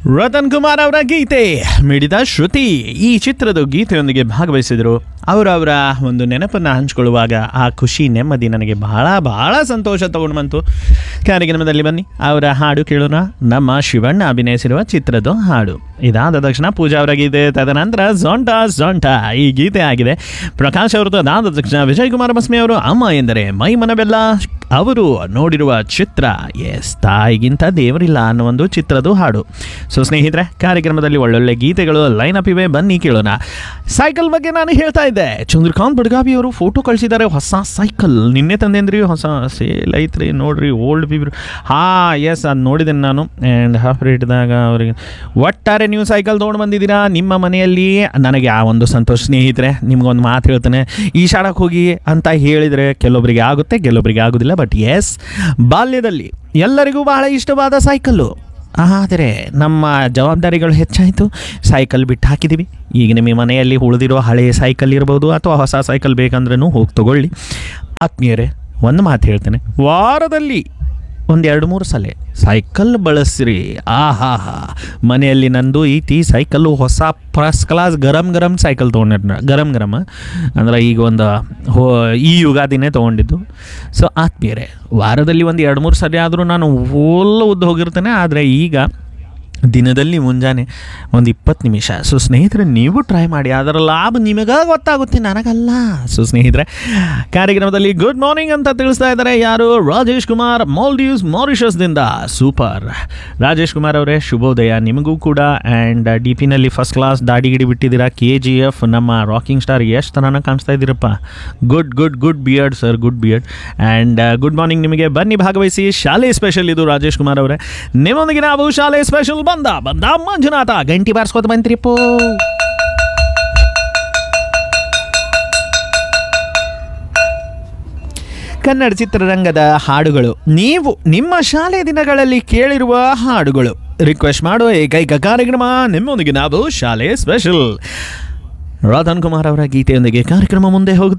ರತನ್ ಕುಮಾರ್ ಅವರ ಗೀತೆ ಮಿಡಿದ ಶ್ರುತಿ ಈ ಚಿತ್ರದ ಗೀತೆಯೊಂದಿಗೆ ಭಾಗವಹಿಸಿದರು. ಅವರವರ ಒಂದು ನೆನಪನ್ನು ಹಂಚಿಕೊಳ್ಳುವಾಗ ಆ ಖುಷಿ ನೆಮ್ಮದಿ ನನಗೆ ಬಹಳ ಬಹಳ ಸಂತೋಷ ತಗೊಂಡು ಬಂತು. ಕಾರ್ಯಕ್ರಮದಲ್ಲಿ ಬನ್ನಿ ಅವರ ಹಾಡು ಕೇಳೋಣ. ನಮ್ಮ ಶಿವಣ್ಣ ಅಭಿನಯಿಸಿರುವ ಚಿತ್ರದ ಹಾಡು ಇದಾದ ತಕ್ಷಣ ಪೂಜಾ ಅವರ ಗೀತೆ, ತದನಂತರ ಝೊಂಟಾ ಝೊಂಟಾ ಈ ಗೀತೆ ಆಗಿದೆ. ಪ್ರಕಾಶ್ ಅವರದ್ದು ಅದಾದ ತಕ್ಷಣ ವಿಜಯ್ ಕುಮಾರ್ ಬಸ್ಮಿ ಅವರು ಅಮ್ಮ ಎಂದರೆ ಮೈ ಮನವೆಲ್ಲ ಅವರು ನೋಡಿರುವ ಚಿತ್ರ ಎಸ್ ತಾಯಿಗಿಂತ ದೇವರಿಲ್ಲ ಅನ್ನೋ ಒಂದು ಚಿತ್ರದ ಹಾಡು. ಸೊ ಸ್ನೇಹಿತರೆ, ಕಾರ್ಯಕ್ರಮದಲ್ಲಿ ಒಳ್ಳೊಳ್ಳೆ ಗೀತೆಗಳು ಲೈನ್ ಅಪ್ ಇವೆ, ಬನ್ನಿ ಕೇಳೋಣ. ಸೈಕಲ್ ಬಗ್ಗೆ ನಾನು ಹೇಳ್ತಾ ಇದ್ದೆ. ಚಂದ್ರಕಾಂತ್ ಬಡ್ಗಾವಿ ಅವರು ಫೋಟೋ ಕಳಿಸಿದ್ದಾರೆ. ಹೊಸ ಸೈಕಲ್ ನಿನ್ನೆ ತಂದೇನ್ರಿ, ಹೊಸ ಸೇಲ್ ಐತ್ರಿ ನೋಡ್ರಿ. ಓಲ್ಡ್ ಪೀಪಲ್ ಎಸ್ ಅದು ನೋಡಿದ್ದೇನೆ ನಾನು. ಆ್ಯಂಡ್ ಹಾಫ್ ರೇಟ್ದಾಗ ಅವರಿಗೆ ಒಟ್ಟಾರೆ ನೀವು ಸೈಕಲ್ ತೊಗೊಂಡು ಬಂದಿದ್ದೀರಾ ನಿಮ್ಮ ಮನೆಯಲ್ಲಿ. ನನಗೆ ಆ ಒಂದು ಸಂತೋಷ. ಸ್ನೇಹಿತರೆ, ನಿಮ್ಗೊಂದು ಮಾತು ಹೇಳ್ತೇನೆ, ಈ ಶಾಡಕ್ಕೆ ಹೋಗಿ ಅಂತ ಹೇಳಿದರೆ ಕೆಲವೊಬ್ಬರಿಗೆ ಆಗುತ್ತೆ, ಕೆಲವೊಬ್ಬರಿಗೆ ಆಗೋದಿಲ್ಲ. ಬಟ್ ಎಸ್, ಬಾಲ್ಯದಲ್ಲಿ ಎಲ್ಲರಿಗೂ ಬಹಳ ಇಷ್ಟವಾದ ಸೈಕಲ್ಲು. ಆದರೆ ನಮ್ಮ ಜವಾಬ್ದಾರಿಗಳು ಹೆಚ್ಚಾಯಿತು, ಸೈಕಲ್ ಬಿಟ್ಟು ಹಾಕಿದ್ದೀವಿ. ಈಗ ನಿಮ್ಮ ಮನೆಯಲ್ಲಿ ಉಳಿದಿರೋ ಹಳೆಯ ಸೈಕಲ್ ಇರ್ಬೋದು ಅಥವಾ ಹೊಸ ಸೈಕಲ್ ಬೇಕಂದ್ರೂ ಹೋಗಿ ತಗೊಳ್ಳಿ. ಆತ್ಮೀಯರೇ, ಒಂದು ಮಾತು ಹೇಳ್ತೇನೆ, ವಾರದಲ್ಲಿ 1-2-3 ಸಲ ಸೈಕಲ್ ಬಳಸ್ರಿ. ಮನೆಯಲ್ಲಿ ನಂದು ಐತಿ ಸೈಕಲ್ಲು, ಹೊಸ ಫಸ್ಟ್ ಕ್ಲಾಸ್ ಗರಂ ಸೈಕಲ್ ತೊಗೊಂಡಿದ್ನ. ಗರಂ ಅಂದ್ರೆ ಈಗ ಒಂದು ಈ ಯುಗಾದಿನೇ ತೊಗೊಂಡಿದ್ದು. ಸೊ ಆತ್ಮೀಯರೇ, ವಾರದಲ್ಲಿ 1-2-3 ಸಲ ಆದರೂ ನಾನು ಫುಲ್ ಉದ್ದು ಹೋಗಿರ್ತೇನೆ. ಆದರೆ ಈಗ ದಿನದಲ್ಲಿ ಮುಂಜಾನೆ ಒಂದು 20 ನಿಮಿಷ. ಸೊ ಸ್ನೇಹಿತರೆ, ನೀವು ಟ್ರೈ ಮಾಡಿ, ಅದರ ಲಾಭ ನಿಮಗ ಗೊತ್ತಾಗುತ್ತೆ, ನನಗಲ್ಲ. ಸೊ ಸ್ನೇಹಿತರೆ, ಕಾರ್ಯಕ್ರಮದಲ್ಲಿ ಗುಡ್ ಮಾರ್ನಿಂಗ್ ಅಂತ ತಿಳಿಸ್ತಾ ಇದ್ದಾರೆ ಯಾರು? ರಾಜೇಶ್ ಕುಮಾರ್, ಮಾಲ್ಡೀವ್ಸ್ ಮಾರಿಷಸ್ದಿಂದ. ಸೂಪರ್ ರಾಜೇಶ್ ಕುಮಾರ್ ಅವರೇ, ಶುಭೋದಯ ನಿಮಗೂ ಕೂಡ. And D ಪಿನಲ್ಲಿ first class Dadi ಗಿಡಿ ಬಿಟ್ಟಿದ್ದೀರಾ. KGF ನಮ್ಮ ರಾಕಿಂಗ್ ಸ್ಟಾರ್ ಎಷ್ಟು ಥರನ ಕಾಣಿಸ್ತಾ ಇದ್ದೀರಪ್ಪ. Good beard sir, good beard. And good morning ನಿಮಗೆ. ಬನ್ನಿ ಭಾಗವಹಿಸಿ. ಶಾಲೆ ಸ್ಪೆಷಲ್ ಇದು ರಾಜೇಶ್ ಕುಮಾರ್ ಅವರೇ. ನಿಮ್ಮೊಂದಿಗೆ ನಾವು ಶಾಲೆ ಸ್ಪೆಷಲ್ ಬಂದ ಮಂಜುನಾಥ ಗಂಟಿ ಬಾರಿಸ್ಕೋತ ಬಂತ್ರಿಪ್ಪು. ಕನ್ನಡ ಚಿತ್ರರಂಗದ ಹಾಡುಗಳು, ನೀವು ನಿಮ್ಮ ಶಾಲೆ ದಿನಗಳಲ್ಲಿ ಕೇಳಿರುವ ಹಾಡುಗಳು, ರಿಕ್ವೆಸ್ಟ್ ಮಾಡುವ ಏಕೈಕ ಕಾರ್ಯಕ್ರಮ ನಿಮ್ಮೊಂದಿಗೆ ನಾವು ಶಾಲೆ ಸ್ಪೆಷಲ್. ರತನ್ ಕುಮಾರ್ ಅವರ ಗೀತೆಯೊಂದಿಗೆ ಕಾರ್ಯಕ್ರಮ ಮುಂದೆ ಹೋಗುತ್ತೆ.